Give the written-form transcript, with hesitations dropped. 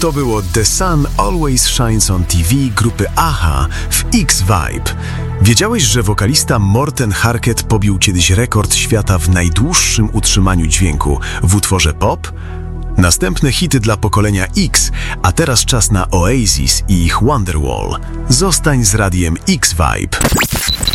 To było The Sun Always Shines on TV grupy Aha w X-Vibe. Wiedziałeś, że wokalista Morten Harket pobił kiedyś rekord świata w najdłuższym utrzymaniu dźwięku w utworze pop? Następne hity dla pokolenia X, a teraz czas na Oasis i ich Wonderwall. Zostań z radiem X-Vibe.